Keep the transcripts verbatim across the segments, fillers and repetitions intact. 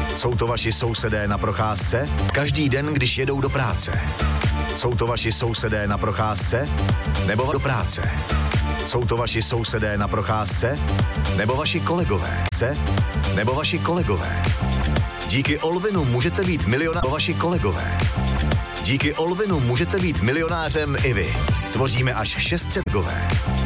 Jsou to vaši sousedé na procházce? Každý den, když jedou do práce. Jsou to vaši sousedé na procházce? Nebo do práce? Jsou to vaši sousedé na procházce? Nebo vaši kolegové? Nebo vaši kolegové? Díky Olvinu můžete být milionářem vaši kolegové. Díky Olvinu můžete být milionářem i vy. Tvoříme až šest set gové.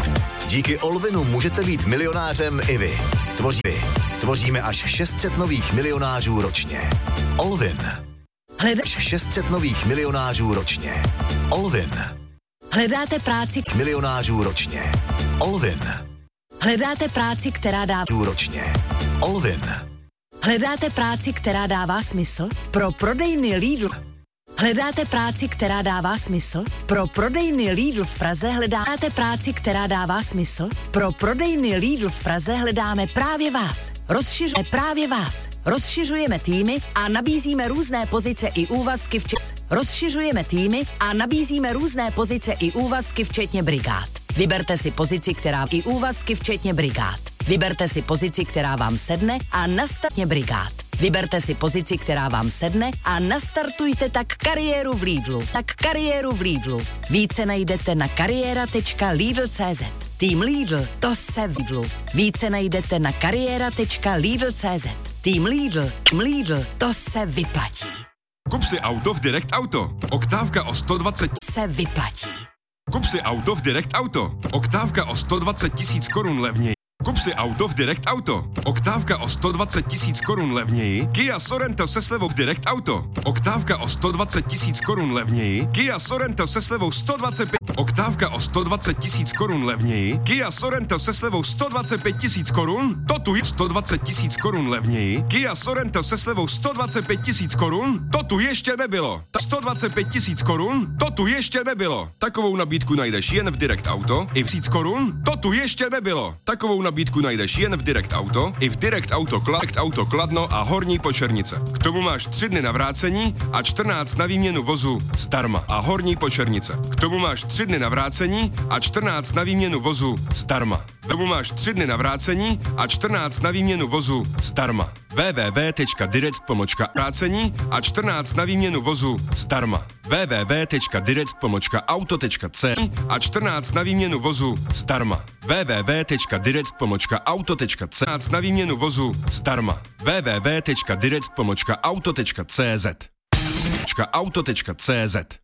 Díky Olvinu můžete být milionářem i vy. Tvoří vy. Tvoříme až šest set nových milionářů ročně. Olvin. Hledáš šest set nových milionářů ročně. Olvin. Hledáte práci k milionářů ročně. Olvin. Hledáte práci, která dá ročně. Olvin. Hledáte práci, která dává smysl? Pro prodejny Lidl. Hledáte práci, která dává smysl? Pro prodejny Lidl v Praze hledáte práci, která dává smysl? Pro prodejny Lidl v Praze hledáme právě vás. Rozšiřujeme právě vás. Rozšiřujeme týmy a nabízíme různé pozice i úvazky včetně. Rozšiřujeme týmy a nabízíme různé pozice i úvazky včetně brigád. Vyberte si pozici, která i úvazky včetně brigád. Vyberte si pozici, která vám sedne a nastartně brigád. Vyberte si pozici, která vám sedne a nastartujte tak kariéru v Lidlu. Tak kariéru v Lidlu. Více najdete na kariéra tečka lidl tečka cé zet. Tým Lidl, to se v Lidlu. Více najdete na kariéra tečka lidl tečka cé zet. Tým Lidl, Tým Lidl, to se vyplatí. Kup si auto v Direct Auto. Oktávka o sto dvacet se vyplatí. Kup si auto v Direct Auto. Oktávka o sto dvacet tisíc korun levněji. Kup si auto v Direct Auto. Oktávka o sto dvacet tisíc korun levněji. Kia Sorento se slevou v Direct Auto. Oktávka o sto dvacet tisíc korun levněji. Kia Sorento se slevou sto dvacet pět. Oktávka o sto dvacet tisíc korun levněji. Kia Sorento se slevou sto dvacet pět tisíc korun. To tu je sto dvacet tisíc korun levněji. Kia Sorento se slevou sto dvacet pět tisíc korun. To tu ještě nebylo. sto dvacet pět tisíc korun. To tu ještě nebylo. Takovou nabídku najdeš jen v Direct Auto. I v tisíc korun. To tu ještě nebylo. Takovou nabídku najdeš jen v Direct Auto, i v Direct Auto, Direct Auto Kladno a Horní Počernice. K tomu máš tři dny na vrácení a čtrnáct na výměnu vozu zdarma. A Horní Počernice. K tomu máš tři dny na vrácení a čtrnáct na výměnu vozu zdarma. K tomu máš tři dny na vrácení a čtrnáct na výměnu vozu zdarma. w w w tečka direct pomlčka vrácení a čtrnáct na výměnu vozu zdarma. w w w tečka direct pomlčka auto tečka cé a čtrnáct na výměnu vozu zdarma. w w w tečka direct pomlčka auto tečka cé na výměnu vozu zdarma. w w w tečka direct pomlčka auto tečka cé zet. auto tečka cé zet